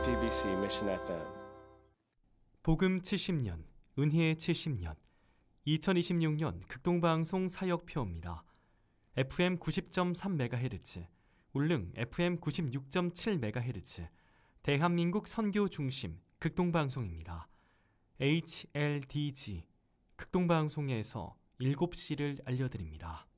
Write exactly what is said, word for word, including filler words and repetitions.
에프이비씨 Mission 에프엠. 복음 칠십 년, 은혜 칠십 년, 이천이십육 년 극동방송 사역표입니다. 에프엠 구십 점 삼 메가헤르츠, 울릉 에프엠 구십육 점 칠 메가헤르츠, 대한민국 선교 중심 극동방송입니다. 에이치엘디지 극동방송에서 일곱 시를 알려드립니다.